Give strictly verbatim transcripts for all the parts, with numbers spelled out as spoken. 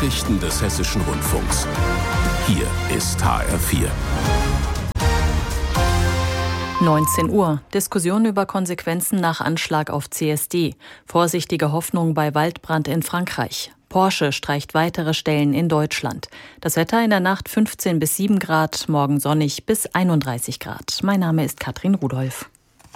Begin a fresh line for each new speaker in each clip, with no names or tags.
Nachrichten des Hessischen Rundfunks. Hier ist H R vier.
neunzehn Uhr. Diskussion über Konsequenzen nach Anschlag auf C S D. Vorsichtige Hoffnung bei Waldbrand in Frankreich. Porsche streicht weitere Stellen in Deutschland. Das Wetter in der Nacht fünfzehn bis sieben Grad, morgen sonnig bis einunddreißig Grad. Mein Name ist Katrin Rudolph.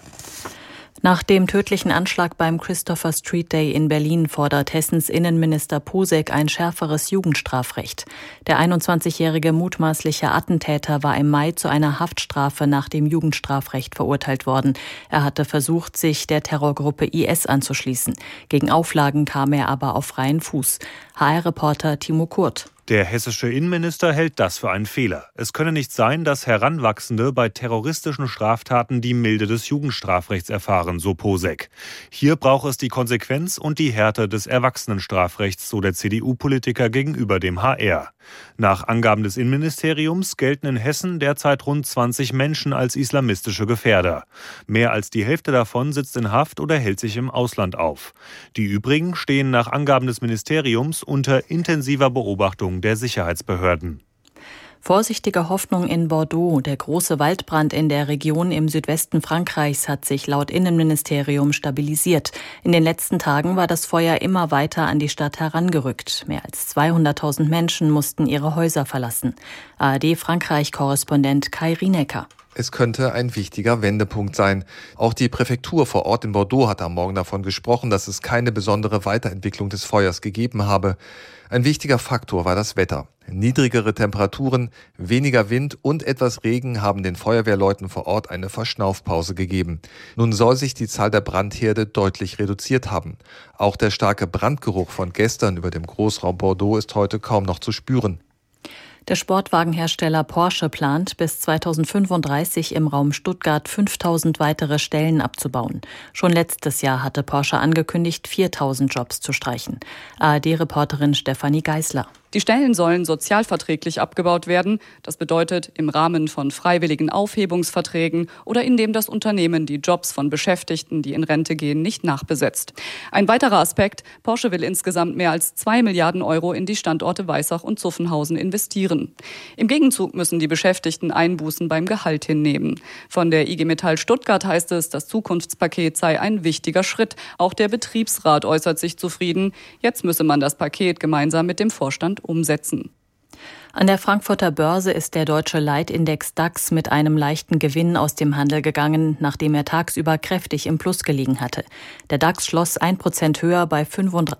Nach dem tödlichen Anschlag beim Christopher Street Day in Berlin fordert Hessens Innenminister Posek ein schärferes Jugendstrafrecht. Der einundzwanzigjährige mutmaßliche Attentäter war im Mai zu einer Haftstrafe nach dem Jugendstrafrecht verurteilt worden. Er hatte versucht, sich der Terrorgruppe I S anzuschließen. Gegen Auflagen kam er aber auf freien Fuß. H R-Reporter Timo Kurt.
Der hessische Innenminister hält das für einen Fehler. Es könne nicht sein, dass Heranwachsende bei terroristischen Straftaten die Milde des Jugendstrafrechts erfahren, so Posek. Hier brauche es die Konsequenz und die Härte des Erwachsenenstrafrechts, so der C D U-Politiker gegenüber dem H R. Nach Angaben des Innenministeriums gelten in Hessen derzeit rund zwanzig Menschen als islamistische Gefährder. Mehr als die Hälfte davon sitzt in Haft oder hält sich im Ausland auf. Die übrigen stehen nach Angaben des Ministeriums unter intensiver Beobachtung der Sicherheitsbehörden.
Vorsichtige Hoffnung in Bordeaux. Der große Waldbrand in der Region im Südwesten Frankreichs hat sich laut Innenministerium stabilisiert. In den letzten Tagen war das Feuer immer weiter an die Stadt herangerückt. Mehr als zweihunderttausend Menschen mussten ihre Häuser verlassen. A R D-Frankreich-Korrespondent Kai Rienecker.
Es könnte ein wichtiger Wendepunkt sein. Auch die Präfektur vor Ort in Bordeaux hat am Morgen davon gesprochen, dass es keine besondere Weiterentwicklung des Feuers gegeben habe. Ein wichtiger Faktor war das Wetter. Niedrigere Temperaturen, weniger Wind und etwas Regen haben den Feuerwehrleuten vor Ort eine Verschnaufpause gegeben. Nun soll sich die Zahl der Brandherde deutlich reduziert haben. Auch der starke Brandgeruch von gestern über dem Großraum Bordeaux ist heute kaum noch zu spüren.
Der Sportwagenhersteller Porsche plant, bis zweitausendfünfunddreißig im Raum Stuttgart fünftausend weitere Stellen abzubauen. Schon letztes Jahr hatte Porsche angekündigt, viertausend Jobs zu streichen. A R D-Reporterin Stefanie Geisler.
Die Stellen sollen sozialverträglich abgebaut werden. Das bedeutet im Rahmen von freiwilligen Aufhebungsverträgen oder indem das Unternehmen die Jobs von Beschäftigten, die in Rente gehen, nicht nachbesetzt. Ein weiterer Aspekt: Porsche will insgesamt mehr als zwei Milliarden Euro in die Standorte Weissach und Zuffenhausen investieren. Im Gegenzug müssen die Beschäftigten Einbußen beim Gehalt hinnehmen. Von der I G Metall Stuttgart heißt es, das Zukunftspaket sei ein wichtiger Schritt. Auch der Betriebsrat äußert sich zufrieden. Jetzt müsse man das Paket gemeinsam mit dem Vorstand umsetzen.
An der Frankfurter Börse ist der deutsche Leitindex DAX mit einem leichten Gewinn aus dem Handel gegangen, nachdem er tagsüber kräftig im Plus gelegen hatte. Der DAX schloss ein Prozent höher bei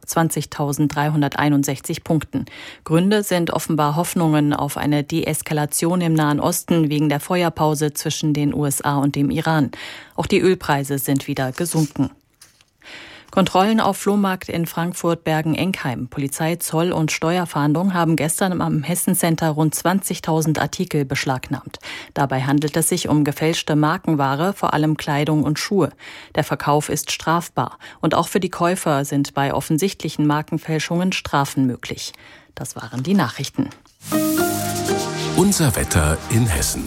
fünfundzwanzigtausenddreihunderteinundsechzig Punkten. Gründe sind offenbar Hoffnungen auf eine Deeskalation im Nahen Osten wegen der Feuerpause zwischen den U S A und dem Iran. Auch die Ölpreise sind wieder gesunken. Kontrollen auf Flohmarkt in Frankfurt-Bergen-Enkheim. Polizei, Zoll und Steuerfahndung haben gestern am Hessen-Center rund zwanzigtausend Artikel beschlagnahmt. Dabei handelt es sich um gefälschte Markenware, vor allem Kleidung und Schuhe. Der Verkauf ist strafbar. Und auch für die Käufer sind bei offensichtlichen Markenfälschungen Strafen möglich. Das waren die Nachrichten.
Unser Wetter in Hessen.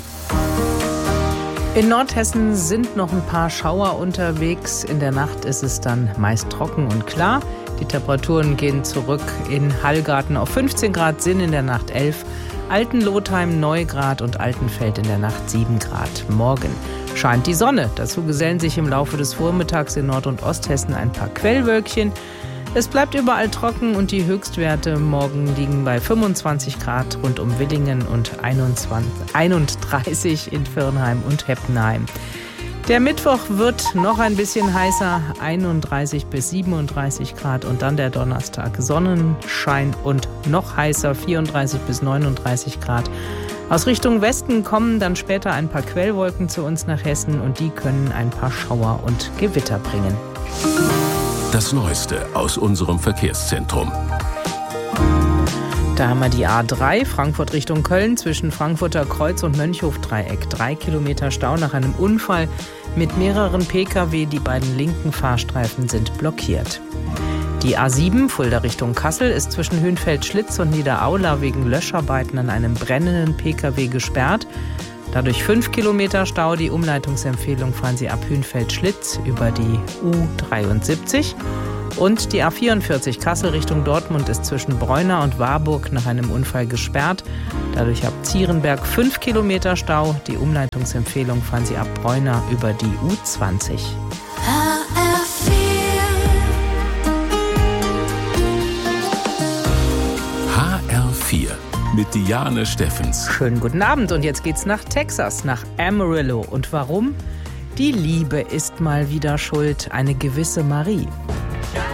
In Nordhessen sind noch ein paar Schauer unterwegs. In der Nacht ist es dann meist trocken und klar. Die Temperaturen gehen zurück. In Hallgarten auf fünfzehn Grad, Sinn in der Nacht elf. Altenlotheim neun Grad und Altenfeld in der Nacht sieben Grad. Morgen scheint die Sonne. Dazu gesellen sich im Laufe des Vormittags in Nord- und Osthessen ein paar Quellwölkchen. Es bleibt überall trocken und die Höchstwerte morgen liegen bei fünfundzwanzig Grad rund um Willingen und einunddreißig in Firnheim und Heppenheim. Der Mittwoch wird noch ein bisschen heißer, einunddreißig bis siebenunddreißig Grad, und dann der Donnerstag Sonnenschein und noch heißer, vierunddreißig bis neununddreißig Grad. Aus Richtung Westen kommen dann später ein paar Quellwolken zu uns nach Hessen und die können ein paar Schauer und Gewitter bringen.
Das Neueste aus unserem Verkehrszentrum.
Da haben wir die A drei, Frankfurt Richtung Köln, zwischen Frankfurter Kreuz und Mönchhof-Dreieck. Drei Kilometer Stau nach einem Unfall mit mehreren Pkw. Die beiden linken Fahrstreifen sind blockiert. Die A sieben, Fulda Richtung Kassel, ist zwischen Hünfeld-Schlitz und Niederaula wegen Löscharbeiten an einem brennenden Pkw gesperrt. Dadurch fünf Kilometer Stau. Die Umleitungsempfehlung fahren Sie ab Hünfeld-Schlitz über die U dreiundsiebzig. Und die A vierundvierzig Kassel Richtung Dortmund ist zwischen Breuna und Warburg nach einem Unfall gesperrt. Dadurch ab Zierenberg fünf Kilometer Stau. Die Umleitungsempfehlung fahren Sie ab Breuna über die U zwanzig.
H R vier mit Diane Steffens.
Schönen guten Abend und jetzt geht's nach Texas, nach Amarillo. Und warum? Die Liebe ist mal wieder schuld, eine gewisse Marie.